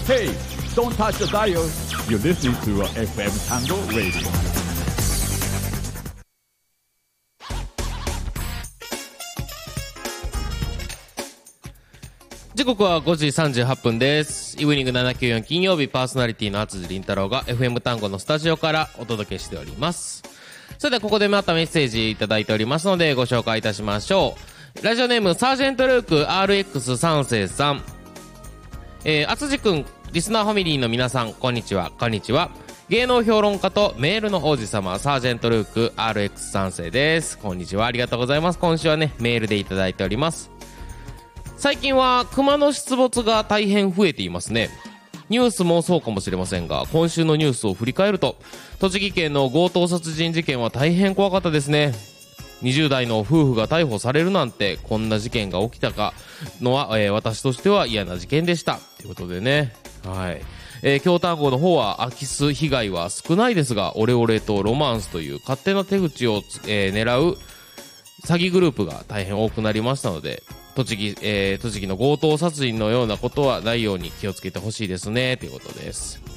Hey, don't touch the dial. You're listening to FM Tango Radio. 時刻は5時38分です。イブニング794金曜日、パーソナリティの厚地凛太郎が FM 単語のスタジオからお届けしております。それではここでまたメッセージいただいておりますのでご紹介いたしましょう。ラジオネームサージェントルーク RX3 世さん、厚地くん、リスナーファミリーの皆さん、こんにちは。こんにちは。芸能評論家とメールの王子様、サージェントルーク RX3 世です。こんにちは。ありがとうございます。今週はね、メールでいただいております。最近は熊の出没が大変増えていますね。ニュースもそうかもしれませんが、今週のニュースを振り返ると、栃木県の強盗殺人事件は大変怖かったですね。20代の夫婦が逮捕されるなんて、こんな事件が起きたかのは、私としては嫌な事件でしたということでね。はい。京丹後の方は空き巣被害は少ないですが、オレオレとロマンスという勝手な手口を、狙う詐欺グループが大変多くなりましたので、栃木の強盗殺人のようなことはないように気をつけてほしいですねということです。